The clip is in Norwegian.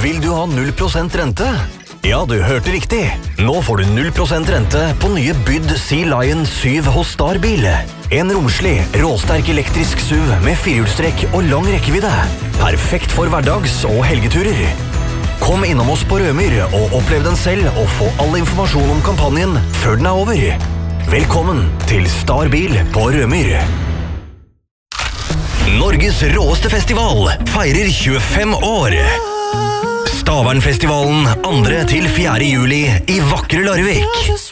Vil du ha 0% rente? Ja, du hørte riktig. Nå får du 0% rente på nye Byd Sea Lion 7 hos Starbil. En romslig, råsterk elektrisk SUV med firehjulstrekk og lang rekkevidde. Perfekt for hverdags- og helgeturer. Kom innom oss på Rømyr og opplev den selv og få all informasjon om kampanjen før den er over. Velkommen til Starbil på Rømyr. Norges råeste festival feirer 25 år. Stavernfestivalen 2. til 4. juli i vakre Larvik.